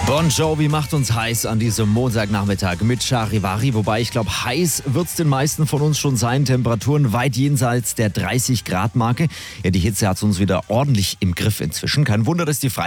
Bon Jovi macht uns heiß an diesem Montagnachmittag mit Charivari. Wobei ich glaube, heiß wird es den meisten von uns schon sein. Temperaturen weit jenseits der 30-Grad-Marke. Ja, die Hitze hat uns wieder ordentlich im Griff inzwischen. Kein Wunder, dass die